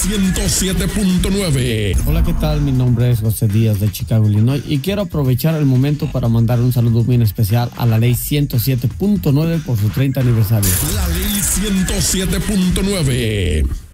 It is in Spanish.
107.9. Hola, ¿qué tal? Mi nombre es José Díaz de Chicago, Illinois, y quiero aprovechar el momento para mandar un saludo muy especial a la ley 107.9 por su 30 aniversario. La ley 107.9.